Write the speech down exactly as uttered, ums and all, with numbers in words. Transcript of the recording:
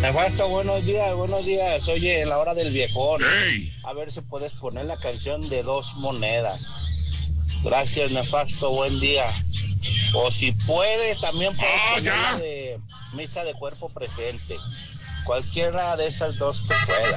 Nefasto, buenos días, buenos días. Oye, en la hora del viejón, Hey. a ver si puedes poner la canción de Dos Monedas. Gracias, Nefasto, buen día. O si puedes, también puedes Ah, poner ya. la de Misa de Cuerpo Presente. Cualquiera de esas dos que pueda.